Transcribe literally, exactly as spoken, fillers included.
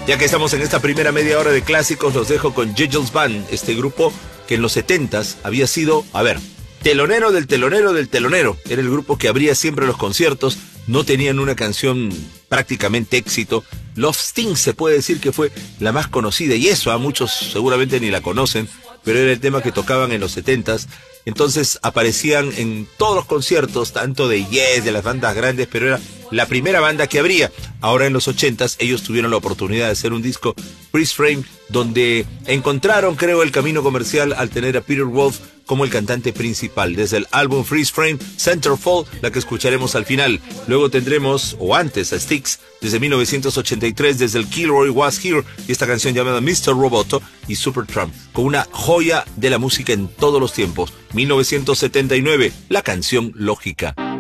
Ya que estamos en esta primera media hora de clásicos, los dejo con Giggles Band, este grupo que en los setentas había sido, a ver, telonero del telonero del telonero. Era el grupo que abría siempre los conciertos, no tenían una canción prácticamente éxito. Love Sting se puede decir que fue la más conocida, y eso a muchos seguramente ni la conocen, pero era el tema que tocaban en los setentas. Entonces aparecían en todos los conciertos, tanto de Yes, de las bandas grandes, pero era la primera banda que abría. Ahora en los ochentas ellos tuvieron la oportunidad de hacer un disco, Freeze Frame, donde encontraron, creo, el camino comercial al tener a Peter Wolf como el cantante principal. Desde el álbum Freeze Frame, Centerfold, la que escucharemos al final. Luego tendremos, o antes, a Styx, desde mil novecientos ochenta y tres, desde el Kilroy Was Here, y esta canción llamada mister Roboto, y Supertramp, con una joya de la música en todos los tiempos. mil novecientos setenta y nueve, la canción Lógica.